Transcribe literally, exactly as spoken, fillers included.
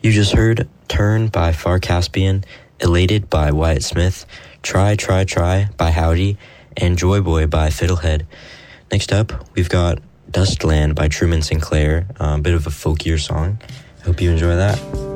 You just heard Turn by Far Caspian, Elated by Wyatt Smith, Try, Try, Try by Howdy, and Joy Boy by Fiddlehead. Next up, we've got Dustland by Truman Sinclair, a bit of a folkier song. Hope you enjoy that.